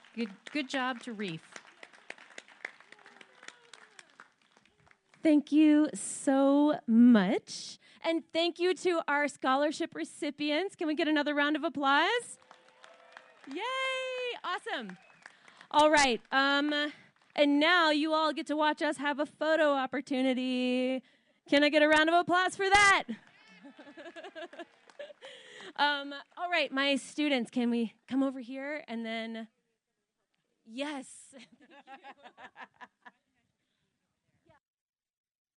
Good job to Reef. Thank you so much. And thank you to our scholarship recipients. Can we get another round of applause? Yay! Awesome. All right. And now you all get to watch us have a photo opportunity. Can I get a round of applause for that? All right, my students, can we come over here and then, yes.